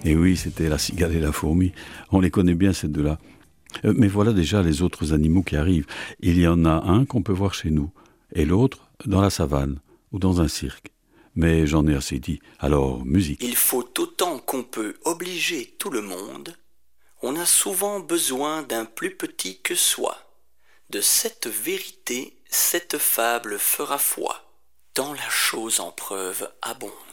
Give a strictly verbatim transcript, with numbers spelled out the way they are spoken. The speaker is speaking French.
Et oui, c'était la cigale et la fourmi. On les connaît bien, ces deux-là. Euh, Mais voilà déjà les autres animaux qui arrivent. Il y en a un qu'on peut voir chez nous, et l'autre dans la savane ou dans un cirque. Mais j'en ai assez dit. Alors, musique. Il faut autant qu'on peut obliger tout le monde, on a souvent besoin d'un plus petit que soi. De cette vérité, cette fable fera foi, tant la chose en preuve abonde.